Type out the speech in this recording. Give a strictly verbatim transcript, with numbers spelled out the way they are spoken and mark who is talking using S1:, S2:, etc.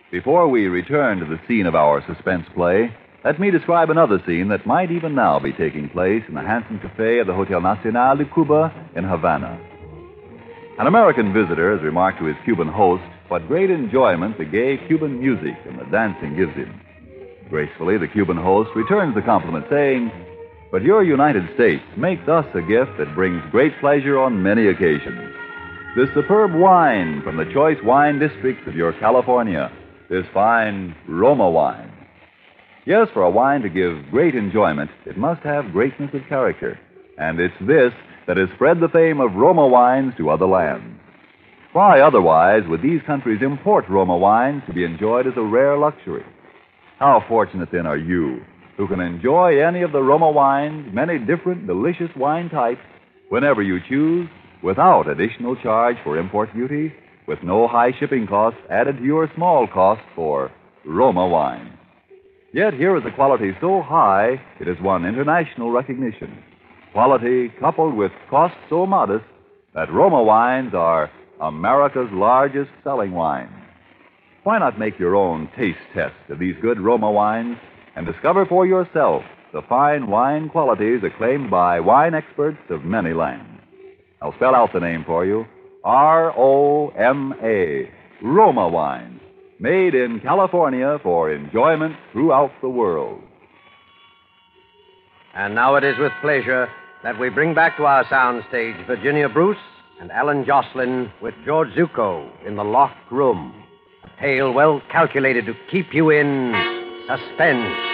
S1: Before we return to the scene of our suspense play, let me describe another scene that might even now be taking place in the handsome cafe of the Hotel Nacional de Cuba in Havana. An American visitor has remarked to his Cuban host what great enjoyment the gay Cuban music and the dancing gives him. Gracefully, the Cuban host returns the compliment, saying, "But your United States makes us a gift that brings great pleasure on many occasions. This superb wine from the choice wine districts of your California, this fine Roma wine." Yes, for a wine to give great enjoyment, it must have greatness of character. And it's this that has spread the fame of Roma wines to other lands. Why otherwise would these countries import Roma wines to be enjoyed as a rare luxury? How fortunate, then, are you who can enjoy any of the Roma wines, many different delicious wine types, whenever you choose, without additional charge for import duty, with no high shipping costs added to your small cost for Roma wine. Yet here is a quality so high it has won international recognition. Quality coupled with cost so modest that Roma wines are America's largest selling wines. Why not make your own taste test of these good Roma wines and discover for yourself the fine wine qualities acclaimed by wine experts of many lands? I'll spell out the name for you. R O M A, Roma wine, made in California for enjoyment throughout the world.
S2: And now it is with pleasure that we bring back to our soundstage Virginia Bruce and Alan Jocelyn with George Zucco in The Locked Room. A tale well calculated to keep you in suspense.